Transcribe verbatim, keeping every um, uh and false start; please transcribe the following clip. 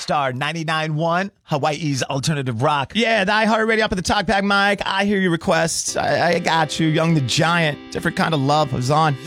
Star ninety-nine point one, Hawaii's alternative rock. Yeah, the iHeartRadio up at the talkback mic. I hear your requests. I, I got you. Young the Giant. Different kind of love was on.